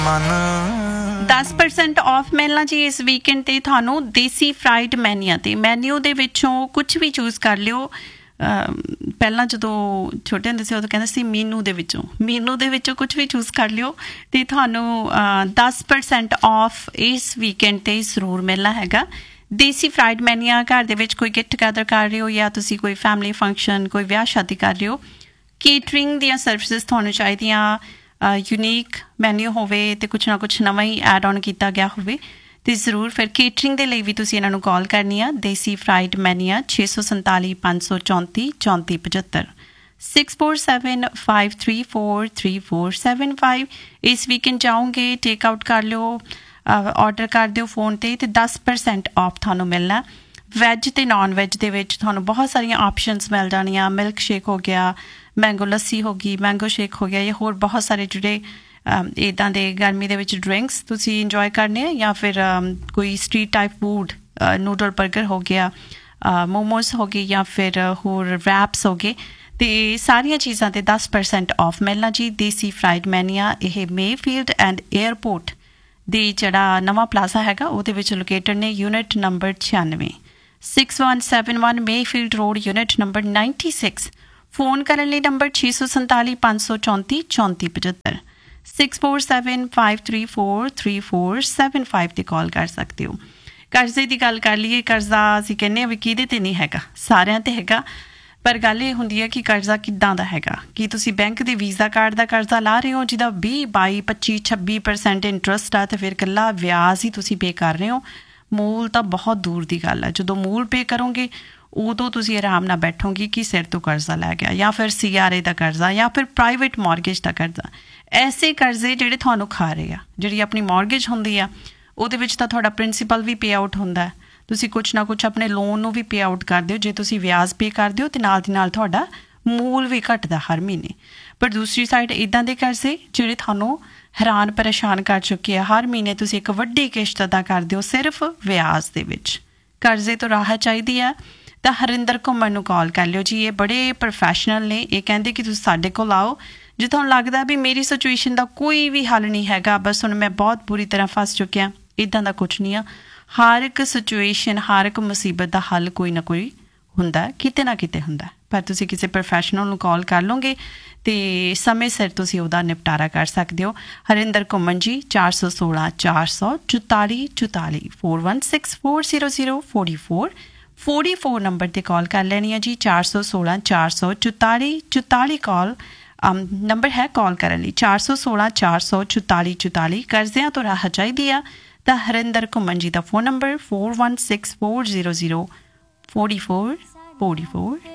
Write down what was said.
ਮਨ 10% ਆਫ ਮਿਲਣਾ ਜੀ ਇਸ ਵੀਕਐਂਡ ਤੇ ਤੁਹਾਨੂੰ ਦੇਸੀ ਫਰਾਈਡ ਮੈਨੀਆ ਤੇ ਮੈਨੂ ਦੇ ਵਿੱਚੋਂ ਕੁਝ ਵੀ ਚੂਜ਼ ਕਰ ਲਿਓ। ਪਹਿਲਾਂ ਜਦੋਂ ਛੋਟੇ ਹੁੰਦੇ ਸੀ ਉਦੋਂ ਕਹਿੰਦੇ ਸੀ ਮੀਨੂ ਦੇ ਵਿੱਚੋਂ ਕੁਝ ਵੀ ਚੂਜ਼ ਕਰ ਲਿਓ ਤੇ ਤੁਹਾਨੂੰ 10% ਆਫ ਇਸ ਵੀਕਐਂਡ ਤੇ ਜ਼ਰੂਰ ਮਿਲਣਾ ਹੈਗਾ। ਦੇਸੀ ਫਰਾਈਡ ਮੈਨੀਆ ਘਰ ਦੇ ਵਿੱਚ ਕੋਈ ਗੈਟ ਟੂਗੈਦਰ ਕਰ ਰਹੇ ਹੋ ਜਾਂ ਤੁਸੀਂ ਕੋਈ ਫੈਮਿਲੀ ਫੰਕਸ਼ਨ ਕੋਈ ਵਿਆਹ ਸ਼ਾਦੀ ਕਰ ਰਹੇ ਹੋ, ਕੇਟਰਿੰਗ ਦੀਆਂ ਸਰਵਿਸਿਜ਼ ਤੁਹਾਨੂੰ ਚਾਹੀਦੀਆਂ, ਯੂਨੀਕ ਮੈਨਿਊ ਹੋਵੇ ਅਤੇ ਕੁਛ ਨਾ ਕੁਛ ਨਵਾਂ ਹੀ ਐਡ ਔਨ ਕੀਤਾ ਗਿਆ ਹੋਵੇ ਅਤੇ ਜ਼ਰੂਰ ਫਿਰ ਕੇਟਰਿੰਗ ਦੇ ਲਈ ਵੀ ਤੁਸੀਂ ਇਹਨਾਂ ਨੂੰ ਕਾਲ ਕਰਨੀ ਆ। ਦੇਸੀ ਫਰਾਈਡ ਮੈਨੀਆ 647 534 3475 6475343475। ਇਸ ਵੀਕਐਂਡ ਜਾਓਗੇ ਟੇਕ ਆਊਟ ਕਰ ਲਿਓ, ਆਰਡਰ ਕਰ ਦਿਓ ਫੋਨ 'ਤੇ 10% ਆਫ ਤੁਹਾਨੂੰ ਮਿਲਣਾ। ਵੈਜ ਅਤੇ ਨਾਨ ਵੈਜ ਦੇ ਵਿੱਚ ਤੁਹਾਨੂੰ ਬਹੁਤ ਸਾਰੀਆਂ ਆਪਸ਼ਨਸ ਮਿਲ ਜਾਣੀਆਂ। ਮਿਲਕ ਸ਼ੇਕ ਹੋ ਗਿਆ, ਮੈਂਗੋ ਲੱਸੀ ਹੋ ਗਈ, ਮੈਂਗੋ ਸ਼ੇਕ ਹੋ ਗਿਆ, ਜਾਂ ਹੋਰ ਬਹੁਤ ਸਾਰੇ ਜਿਹੜੇ ਇੱਦਾਂ ਦੇ ਗਰਮੀ ਦੇ ਵਿੱਚ ਡਰਿੰਕਸ ਤੁਸੀਂ ਇੰਜੋਏ ਕਰਨੇ ਆ, ਜਾਂ ਫਿਰ ਕੋਈ street type food, noodle burger ਹੋ ਗਿਆ, ਮੋਮੋਸ ਹੋ ਗਏ, ਜਾਂ ਫਿਰ ਹੋਰ ਰੈਪਸ ਹੋ ਗਏ, ਅਤੇ ਸਾਰੀਆਂ ਚੀਜ਼ਾਂ 'ਤੇ 10% ਆਫ ਮਿਲਣਾ ਜੀ। ਦੇਸੀ ਫਰਾਈਡ ਮੈਨੀਆ ਇਹ ਮੇਫੀਲਡ ਐਂਡ ਏਅਰਪੋਰਟ ਦੇ ਜਿਹੜਾ ਨਵਾਂ ਪਲਾਜ਼ਾ ਹੈਗਾ ਉਹਦੇ ਵਿੱਚ ਲੋਕੇਟਡ ਨੇ। Unit number 96 6171 Mayfield road, unit number 96। Phone ਕਰਨ ਲਈ ਨੰਬਰ 647 534 3475 6475343475 'ਤੇ ਕਾਲ ਕਰ ਸਕਦੇ ਹੋ। ਕਰਜ਼ੇ ਦੀ ਗੱਲ ਕਰ ਲਈਏ। ਕਰਜ਼ਾ ਅਸੀਂ ਕਹਿੰਦੇ ਹਾਂ ਵੀ ਕਿਹਦੇ 'ਤੇ ਨਹੀਂ ਹੈਗਾ, ਸਾਰਿਆਂ 'ਤੇ ਹੈਗਾ, ਪਰ ਗੱਲ ਇਹ ਹੁੰਦੀ ਹੈ ਕਿ ਕਰਜ਼ਾ ਕਿੱਦਾਂ ਦਾ ਹੈਗਾ। ਕੀ ਤੁਸੀਂ ਬੈਂਕ ਦੇ ਵੀਜ਼ਾ ਕਾਰਡ ਦਾ ਕਰਜ਼ਾ ਲਾ ਰਹੇ ਹੋ ਜਿਹਦਾ 20 22 25 26% ਇੰਟਰਸਟ ਆ, ਅਤੇ ਫਿਰ ਇਕੱਲਾ ਵਿਆਜ ਹੀ ਤੁਸੀਂ ਪੇ ਕਰ ਰਹੇ ਹੋ? ਮੂਲ ਤਾਂ ਬਹੁਤ ਦੂਰ ਦੀ ਗੱਲ ਹੈ। ਜਦੋਂ ਮੂਲ ਪੇ ਕਰੋਗੇ ਉਦੋਂ ਤੁਸੀਂ ਆਰਾਮ ਨਾਲ ਬੈਠੋਗੇ ਕਿ ਸਿਰ ਤੋਂ ਕਰਜ਼ਾ ਲੈ ਗਿਆ, ਜਾਂ ਫਿਰ CRA ਦਾ ਕਰਜ਼ਾ, ਜਾਂ ਫਿਰ ਪ੍ਰਾਈਵੇਟ ਮੌਰਗੇਜ ਦਾ ਕਰਜ਼ਾ। ਐਸੇ ਕਰਜ਼ੇ ਜਿਹੜੇ ਤੁਹਾਨੂੰ ਖਾ ਰਹੇ ਆ, ਜਿਹੜੀ ਆਪਣੀ ਮੌਰਗੇਜ ਹੁੰਦੀ ਆ ਉਹਦੇ ਵਿੱਚ ਤਾਂ ਤੁਹਾਡਾ ਪ੍ਰਿੰਸੀਪਲ ਵੀ ਪੇ ਆਊਟ ਹੁੰਦਾ, ਤੁਸੀਂ ਕੁਛ ਨਾ ਕੁਛ ਆਪਣੇ ਲੋਨ ਨੂੰ ਵੀ ਪੇ ਆਊਟ ਕਰਦੇ ਹੋ ਜੇ ਤੁਸੀਂ ਵਿਆਜ ਪੇ ਕਰਦੇ ਹੋ, ਅਤੇ ਨਾਲ ਦੀ ਨਾਲ ਤੁਹਾਡਾ ਮੂਲ ਵੀ ਘਟਦਾ ਹਰ ਮਹੀਨੇ। ਪਰ ਦੂਸਰੀ ਸਾਈਡ ਇੱਦਾਂ ਦੇ ਕਰਜ਼ੇ ਜਿਹੜੇ ਤੁਹਾਨੂੰ ਹੈਰਾਨ ਪਰੇਸ਼ਾਨ ਕਰ ਚੁੱਕੇ ਆ, ਹਰ ਮਹੀਨੇ ਤੁਸੀਂ ਇੱਕ ਵੱਡੀ ਕਿਸ਼ਤ ਅਦਾ ਕਰਦੇ ਹੋ ਸਿਰਫ ਵਿਆਜ ਦੇ ਵਿੱਚ। ਕਰਜ਼ੇ ਤੋਂ ਰਾਹਤ ਚਾਹੀਦੀ ਆ ਤਾਂ ਹਰਿੰਦਰ ਘੁੰਮਣ ਨੂੰ ਕਾਲ ਕਰ ਲਿਓ ਜੀ। ਇਹ ਬੜੇ ਪ੍ਰੋਫੈਸ਼ਨਲ ਨੇ, ਇਹ ਕਹਿੰਦੇ ਕਿ ਤੁਸੀਂ ਸਾਡੇ ਕੋਲ ਆਓ ਜੇ ਤੁਹਾਨੂੰ ਲੱਗਦਾ ਵੀ ਮੇਰੀ ਸਿਚੁਏਸ਼ਨ ਦਾ ਕੋਈ ਵੀ ਹੱਲ ਨਹੀਂ ਹੈਗਾ, ਬਸ ਹੁਣ ਮੈਂ ਬਹੁਤ ਬੁਰੀ ਤਰ੍ਹਾਂ ਫਸ ਚੁੱਕਿਆ। ਇੱਦਾਂ ਦਾ ਕੁਛ ਨਹੀਂ ਆ। ਹਰ ਇੱਕ ਸਿਚੁਏਸ਼ਨ, ਹਰ ਇੱਕ ਮੁਸੀਬਤ ਦਾ ਹੱਲ ਕੋਈ ਨਾ ਕੋਈ ਹੁੰਦਾ, ਕਿਤੇ ਨਾ ਕਿਤੇ ਹੁੰਦਾ, ਪਰ ਤੁਸੀਂ ਕਿਸੇ ਪ੍ਰੋਫੈਸ਼ਨਲ ਨੂੰ ਕਾਲ ਕਰ ਲਓਗੇ ਅਤੇ ਸਮੇਂ ਸਿਰ ਤੁਸੀਂ ਉਹਦਾ ਨਿਪਟਾਰਾ ਕਰ ਸਕਦੇ ਹੋ। ਹਰਿੰਦਰ ਘੁੰਮਣ ਜੀ 416 400 44 44 416400 44 ਨੰਬਰ 'ਤੇ ਕਾਲ ਕਰ ਲੈਣੀ ਹੈ ਜੀ। 416 400 44 44 ਕਾਲ ਨੰਬਰ ਹੈ ਕਾਲ ਕਰਨ ਲਈ। 416 400 44 44। ਕਰਜ਼ਿਆਂ ਤੋਂ ਰਾਹਤ ਚਾਹੀਦੀ ਆ ਤਾਂ ਹਰਿੰਦਰ ਘੁੰਮਣ ਜੀ ਦਾ ਫੋਨ ਨੰਬਰ 416400 44 44।